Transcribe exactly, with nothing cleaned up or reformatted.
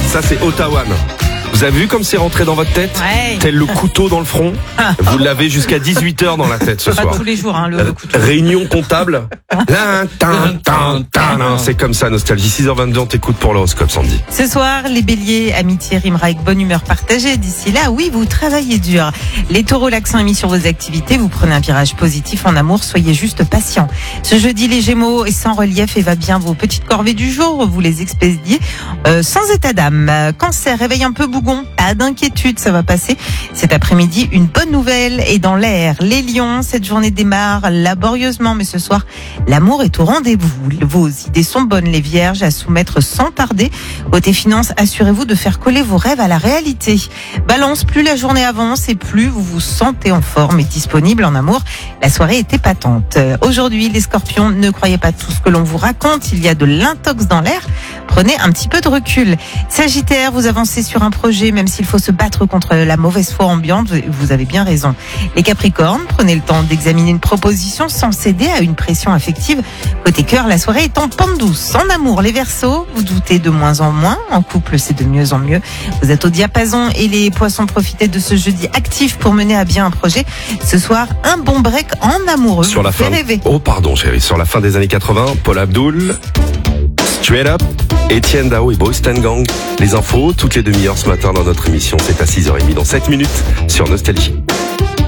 Ça, c'est Ottawa. Vous avez vu comme c'est rentré dans votre tête ? Ouais. Tel le couteau dans le front. Vous l'avez jusqu'à dix-huit heures dans la tête ce Pas soir. tous les jours, hein, le, le couteau. Réunion comptable. Là, tin, tin, tin, tin. C'est comme ça, Nostalgie. six heures vingt-deux, on t'écoute pour l'horoscope, Sandy. Ce soir, les béliers, amitié rimera avec bonne humeur partagée. D'ici là, oui, vous travaillez dur. Les taureaux, l'accent est mis sur vos activités. Vous prenez un virage positif en amour. Soyez juste patients. Ce jeudi, les gémeaux est sans relief et va bien vos petites corvées du jour. Vous les expédiez euh, sans état d'âme. Cancer, réveille un peu bougon. Pas d'inquiétude, ça va passer. Cet après-midi, une bonne nouvelle est dans l'air. Les lions, cette journée démarre laborieusement, mais ce soir, l'amour est au rendez-vous. Vos idées sont bonnes, les vierges, à soumettre sans tarder. Côté finance, assurez-vous de faire coller vos rêves à la réalité. Balance, plus la journée avance et plus vous vous sentez en forme et disponible en amour. La soirée est épatante. Aujourd'hui, les scorpions, ne croyez pas tout ce que l'on vous raconte. Il y a de l'intox dans l'air. Prenez un petit peu de recul. Sagittaire, vous avancez sur un projet, même s'il faut se battre contre la mauvaise foi ambiante, vous avez bien raison. Les Capricornes, prenez le temps d'examiner une proposition sans céder à une pression affective. Côté cœur, la soirée est en pente douce. En amour, les Verseaux, vous doutez de moins en moins. En couple, c'est de mieux en mieux. Vous êtes au diapason et les Poissons, profitez de ce jeudi actif pour mener à bien un projet. Ce soir, un bon break en amoureux. Sur la vous fin. fait rêver. Oh, pardon, chérie. Sur la fin des années quatre-vingts, Paul Abdul, Straight Up, Étienne Dao et Boys ten Gang. Les infos, toutes les demi-heures ce matin dans notre émission. C'est à six heures trente dans sept minutes sur Nostalgie.